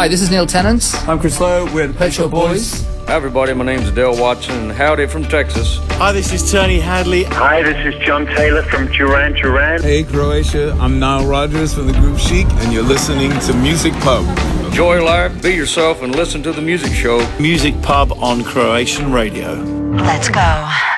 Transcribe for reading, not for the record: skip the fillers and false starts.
Hi, this is Neil Tennant. I'm Chris Lowe, we're the Pet Shop Boys. Hi everybody, my name's Dale Watson, and howdy from Texas. Hi, this is Tony Hadley. Hi, this is John Taylor from Duran Duran. Hey Croatia, I'm Nile Rodgers from the group Chic, and you're listening to Music Pub. Enjoy life, be yourself, and listen to the music show. Music Pub on Croatian radio. Let's go.